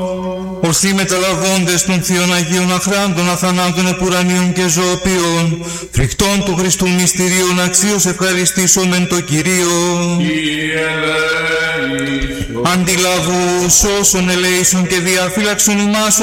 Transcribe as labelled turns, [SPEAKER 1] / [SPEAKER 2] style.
[SPEAKER 1] Ορθοί μεταλαβώντες των Θείων Αγίων Αχράντων, αθανάτων επουρανίων και ζωοποιών, φρικτών του Χριστού μυστηρίων αξίως ευχαριστήσομεν το Κυρίο. Αντιλαβούς όσων ελέησον και διαφύλαξον ημάς